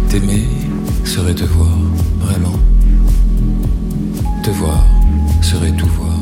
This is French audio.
T'aimer serait te voir, vraiment. Te voir serait tout voir.